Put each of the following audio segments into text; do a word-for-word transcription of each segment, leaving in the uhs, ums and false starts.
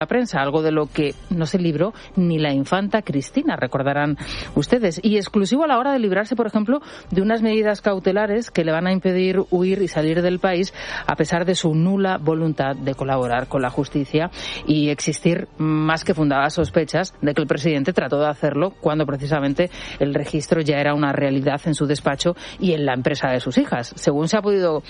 la prensa, algo de lo que no se libró ni la infanta Cristina, recordarán ustedes. Y exclusivo a la hora de librarse, por ejemplo, de unas medidas cautelares que le van a impedir huir y salir del país a pesar de su nula voluntad de colaborar con la justicia y existir más que fundadas sospechas de que el presidente trató de hacerlo cuando precisamente el registro ya era una realidad en su despacho y en la empresa de sus hijas. Según se ha podido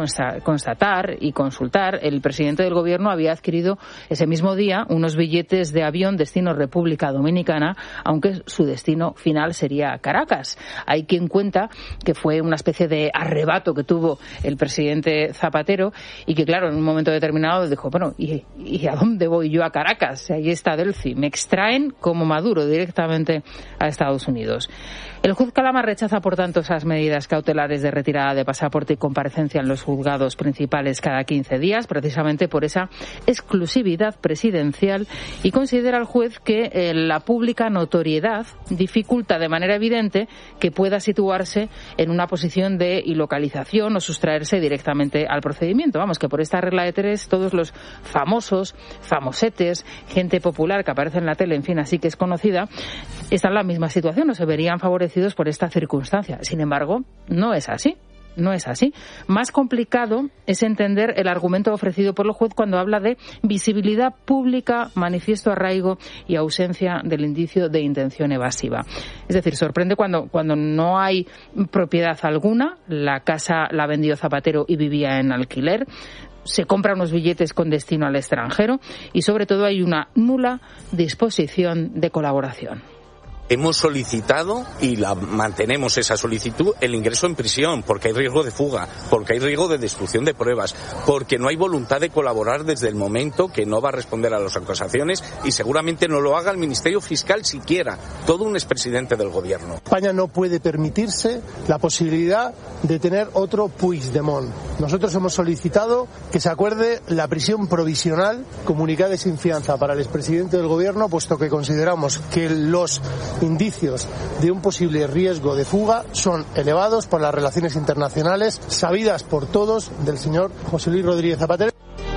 constatar y consultar, el presidente del gobierno había adquirido ese mismo día unos billetes de avión destino República Dominicana, aunque su destino final sería Caracas. Hay quien cuenta que fue una especie de arrebato que tuvo el presidente Zapatero y que, claro, en un momento determinado dijo, bueno, ¿y, y a dónde voy yo a Caracas? Ahí está Delphi. Me extraen como Maduro directamente a Estados Unidos. El juez Calama rechaza, por tanto, esas medidas cautelares de retirada de pasaporte y comparecencia en los juzgados principales cada quince días, precisamente por esa exclusividad presidencial, y considera el juez que eh, la pública notoriedad dificulta de manera evidente que pueda situarse en una posición de ilocalización o sustraerse directamente al procedimiento. Vamos, que por esta regla de tres, todos los famosos, famosetes, gente popular que aparece en la tele, en fin, así que es conocida, están en la misma situación o se verían favorecidos por esta circunstancia. Sin embargo, no es así. No es así. Más complicado es entender el argumento ofrecido por el juez cuando habla de visibilidad pública, manifiesto arraigo y ausencia del indicio de intención evasiva. Es decir, sorprende cuando, cuando no hay propiedad alguna, la casa la ha vendido Zapatero y vivía en alquiler, se compran unos billetes con destino al extranjero y, sobre todo, hay una nula disposición de colaboración. Hemos solicitado, y la mantenemos esa solicitud, el ingreso en prisión, porque hay riesgo de fuga, porque hay riesgo de destrucción de pruebas, porque no hay voluntad de colaborar desde el momento que no va a responder a las acusaciones y seguramente no lo haga el Ministerio Fiscal siquiera, todo un expresidente del gobierno. España no puede permitirse la posibilidad de tener otro Puigdemont. Nosotros hemos solicitado que se acuerde la prisión provisional comunicada y sin fianza para el expresidente del gobierno, puesto que consideramos que los indicios de un posible riesgo de fuga son elevados por las relaciones internacionales sabidas por todos del señor José Luis Rodríguez Zapatero.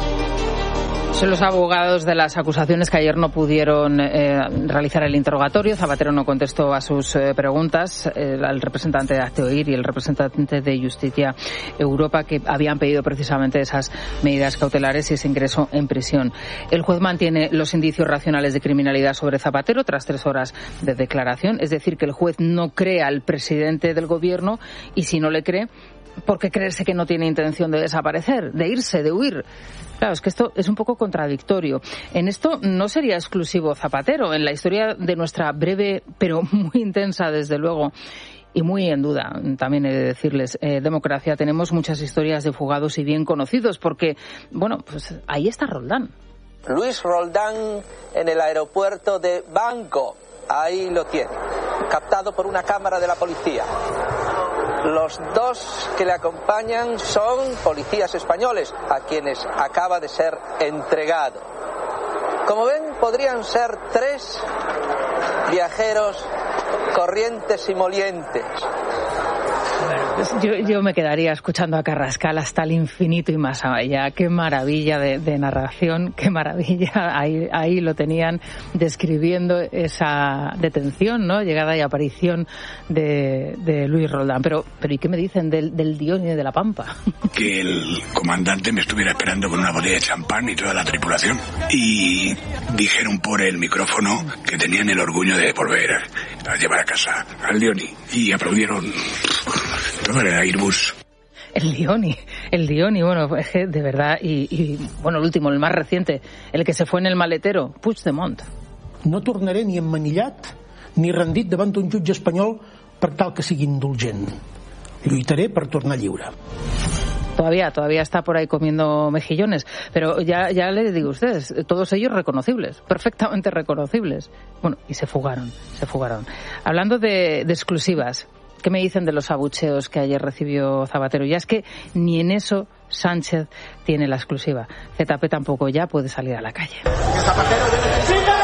Son los abogados de las acusaciones que ayer no pudieron eh, realizar el interrogatorio. Zapatero no contestó a sus eh, preguntas. Eh, el representante de Hazte-Oír y el representante de Justicia Europa, que habían pedido precisamente esas medidas cautelares y ese ingreso en prisión. El juez mantiene los indicios racionales de criminalidad sobre Zapatero tras tres horas de declaración. Es decir, que el juez no cree al presidente del gobierno y, si no le cree, ¿por qué creerse que no tiene intención de desaparecer, de irse, de huir? Claro, es que esto es un poco contradictorio. En esto no sería exclusivo Zapatero. En la historia de nuestra breve, pero muy intensa, desde luego, y muy en duda, también he de decirles, eh, democracia, tenemos muchas historias de fugados y bien conocidos, porque, bueno, pues ahí está Roldán. Luis Roldán en el aeropuerto de Bangkok. Ahí lo tiene, captado por una cámara de la policía. Los dos que le acompañan son policías españoles, a quienes acaba de ser entregado. Como ven, podrían ser tres viajeros corrientes y molientes. Yo, yo me quedaría escuchando a Carrascal hasta el infinito y más allá. Qué maravilla de, de narración, qué maravilla. Ahí, ahí lo tenían describiendo esa detención, ¿no? Llegada y aparición de, de Luis Roldán. Pero, pero ¿y qué me dicen del, del Dioni de la Pampa? Que el comandante me estuviera esperando con una botella de champán y toda la tripulación. Y dijeron por el micrófono que tenían el orgullo de volver a llevar a casa al Dioni. Y aplaudieron todo el Airbus. El Dioni, el Dioni, bueno, de verdad, y, y bueno, el último, el más reciente, el que se fue en el maletero, Puigdemont. No tornaré ni emmanillat ni rendit davant d'un jutge espanyol per tal que sigui indulgent. Lluitaré per tornar lliure. Todavía, todavía está por ahí comiendo mejillones, pero ya, ya les digo a ustedes, todos ellos reconocibles, perfectamente reconocibles. Bueno, y se fugaron, se fugaron. Hablando de, de exclusivas, ¿qué me dicen de los abucheos que ayer recibió Zapatero? Ya es que ni en eso Sánchez tiene la exclusiva. Z P tampoco ya puede salir a la calle. Zapatero debe...